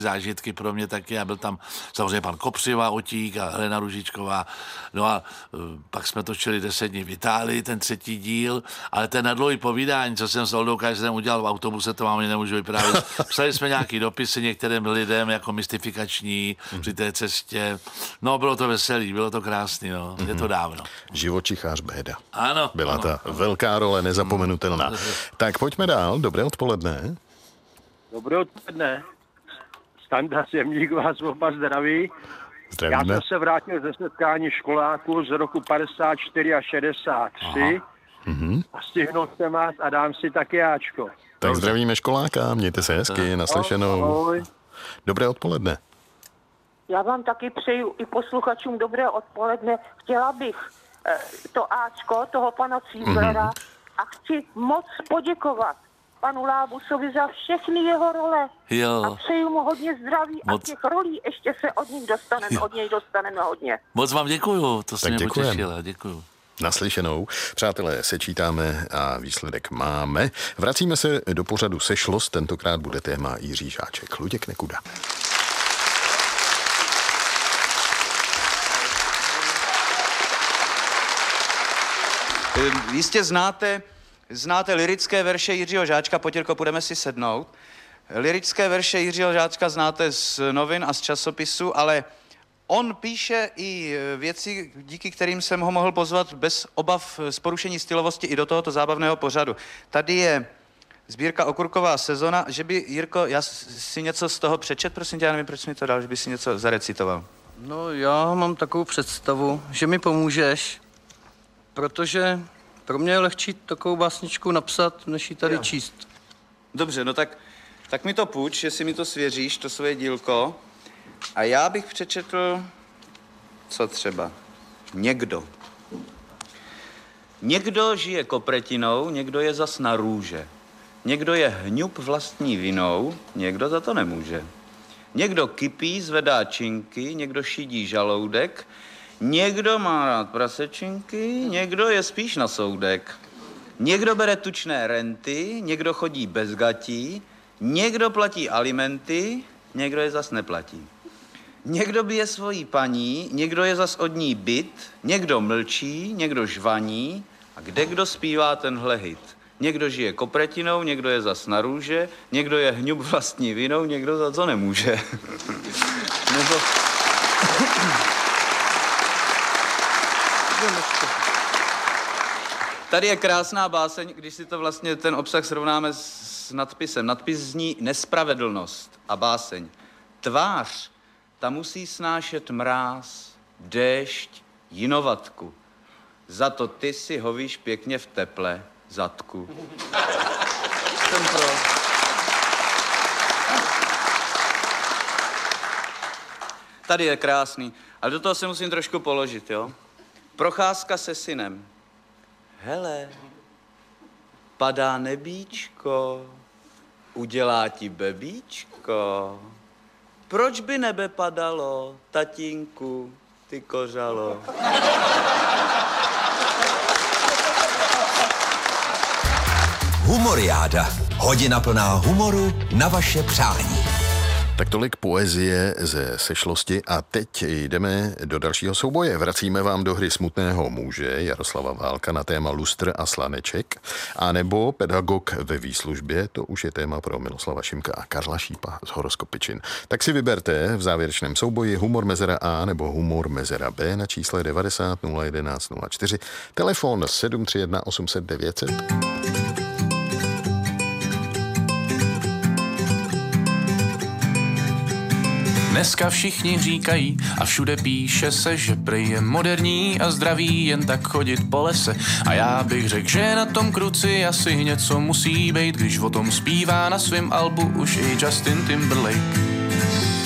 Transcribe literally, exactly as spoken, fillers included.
zážitky pro mě taky a byl tam samozřejmě pan Kopřiva, Otík a Helena Růžičková. No a uh, pak jsme točili deset dní v Itálii, ten třetí díl, ale ten na dlouhý povídání, co jsem s Oldou Kaiserem udělal v autobuse, to vám ani nemůžu vyprávět. Psali jsme nějaký dopisy některým lidem jako mystifikační mm. při té cestě. No, bylo to veselý, bylo to krásný, no. Mm-hmm. Je to dávno. Živočichář Béda. Ano. Byla ano, ta ano. velká role, nezapomenutelná. Mm. Tak pojďme dál, dobré odpoledne. Dobré odpoledne. Standa Zemník vás oba zdraví. Zdravíme. Já jsem se vrátil ze setkání školáků z roku padesát čtyři a šedesát tři. Mm-hmm. A stihnul jsem vás a dám si taky jáčko. Tak Dobře. Zdravíme školáka, mějte se hezky, naslyšenou. Ahoj. Dobré odpoledne. Já vám taky přeju i posluchačům dobré odpoledne. Chtěla bych eh, to áčko toho pana Cíblera mm-hmm. a chci moc poděkovat panu Lábusovi za všechny jeho role. Jo. A přeju mu hodně zdraví moc. A těch rolí ještě se od nich dostaneme, od něj dostaneme hodně. Moc vám děkuju, to se mě děkujem. potěšila, děkuju. Naslyšenou. Přátelé, sečítáme a výsledek máme. Vracíme se do pořadu Sešlost, tentokrát bude téma Jiří Žáček. Luděk Nekuda. Jistě znáte, znáte lyrické verše Jiřího Žáčka, Potěrko, půjdeme si sednout. Lyrické verše Jiřího Žáčka znáte z novin a z časopisu, ale on píše i věci, díky kterým jsem ho mohl pozvat bez obav z porušení stylovosti i do tohoto zábavného pořadu. Tady je sbírka Okurková sezona, že by, Jirko, já si něco z toho přečet, prosím tě, já nevím, proč mi to dal, že by si něco zarecitoval. No, já mám takovou představu, že mi pomůžeš, protože pro mě je lehčí takovou básničku napsat, než ji tady jo. číst. Dobře, no tak, tak mi to půjč, jestli mi to svěříš, to svoje dílko. A já bych přečetl, co třeba, někdo. Někdo žije kopretinou, někdo je zas na růže. Někdo je hňup vlastní vinou, někdo za to nemůže. Někdo kypí, zvedá činky, někdo šidí žaloudek, někdo má rád prasečinky, někdo je spíš na soudek. Někdo bere tučné renty, někdo chodí bez gatí, někdo platí alimenty, někdo je zas neplatí. Někdo bije svojí paní, někdo je zas od ní byt, někdo mlčí, někdo žvaní a kde kdo zpívá tenhle hit. Někdo žije kopretinou, někdo je zas na růže, někdo je hňup vlastní vinou, někdo za to nemůže. Nebo... Tady je krásná báseň, když si to vlastně ten obsah srovnáme s nadpisem. Nadpis zní nespravedlnost a báseň. Tvář, ta musí snášet mráz, déšť, jinovatku. Za to ty si hovíš pěkně v teple, zadku. Jsem pro. Tady je krásný, ale do toho se musím trošku položit, jo? Procházka se synem. Hele, padá nebíčko, udělá ti bebíčko. Proč by nebe padalo, tatínku, ty kořalo? Humoriáda. Hodina plná humoru na vaše přání. Tak tolik poezie ze Sešlosti a teď jdeme do dalšího souboje. Vracíme vám do hry Smutného muže Jaroslava Válka na téma lustr a slaneček, a nebo Pedagog ve výslužbě, to už je téma pro Miloslava Šimka a Karla Šípa z Horoskopičin. Tak si vyberte v závěrečném souboji humor mezera A nebo humor mezera B na čísle devadesát nula jedenáct nula čtyři, telefon sedm tři jedna osm set devět set. Dneska všichni říkají a všude píše se, že prej je moderní a zdravý jen tak chodit po lese. A já bych řekl, že na tom kruci asi něco musí být, když o tom zpívá na svém albu už i Justin Timberlake.